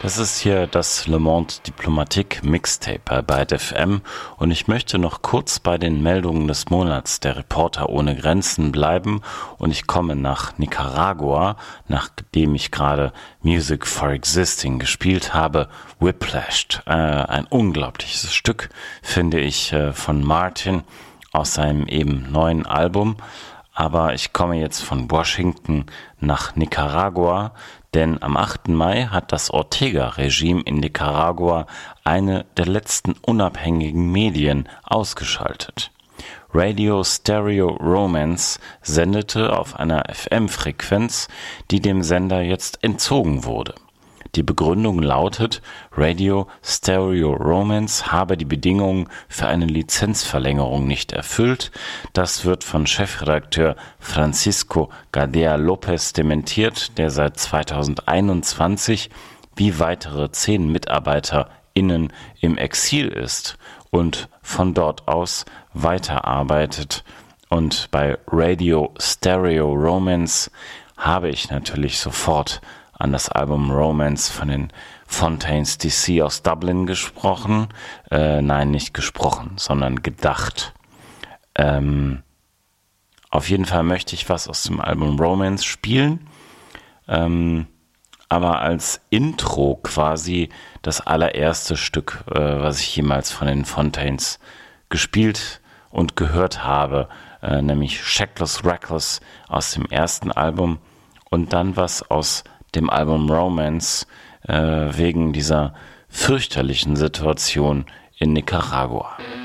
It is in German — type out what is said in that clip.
Das ist hier das Le Monde Diplomatique Mixtape bei Byte FM und ich möchte noch kurz bei den Meldungen des Monats der Reporter ohne Grenzen bleiben und ich komme nach Nicaragua, nachdem ich gerade Music for Existing gespielt habe, Whiplashed. Ein unglaubliches Stück, finde ich, von Martin aus seinem eben neuen Album. Aber ich komme jetzt von Washington nach Nicaragua, denn am 8. Mai hat das Ortega-Regime in Nicaragua eine der letzten unabhängigen Medien ausgeschaltet. Radio Stereo Romance sendete auf einer FM-Frequenz, die dem Sender jetzt entzogen wurde. Die Begründung lautet, Radio Stereo Romance habe die Bedingungen für eine Lizenzverlängerung nicht erfüllt. Das wird von Chefredakteur Francisco Gadea Lopez dementiert, der seit 2021 wie weitere 10 MitarbeiterInnen im Exil ist und von dort aus weiterarbeitet. Und bei Radio Stereo Romance habe ich natürlich sofort an das Album Romance von den Fontaines DC aus Dublin gesprochen. Nein, nicht gesprochen, sondern gedacht. Auf jeden Fall möchte ich was aus dem Album Romance spielen. Aber als Intro quasi das allererste Stück, was ich jemals von den Fontaines gespielt und gehört habe, nämlich Shackless Reckless aus dem ersten Album und dann was aus dem Album Romance wegen dieser fürchterlichen Situation in Nicaragua.